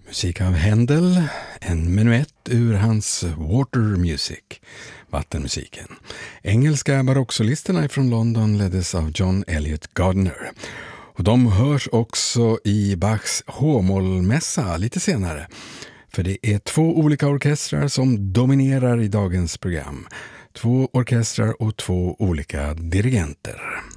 Musik av Händel, en menuett ur hans Water Music, vattenmusiken. Engelska barocksolisterna från London leddes av John Eliot Gardner. Och de hörs också i Bachs H-mollmässa lite senare. För det är två olika orkestrar som dominerar i dagens program. Två orkestrar och två olika dirigenter.